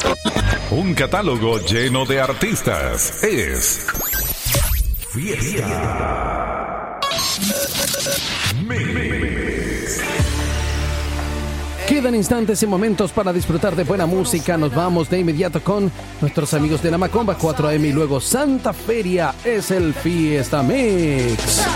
Un catálogo lleno de artistas. Es Fiesta Mix. Quedan instantes y momentos para disfrutar de buena música. Nos vamos de inmediato con nuestros amigos de la Macomba 4 AM y luego Santa Feria. Es el Fiesta Mix.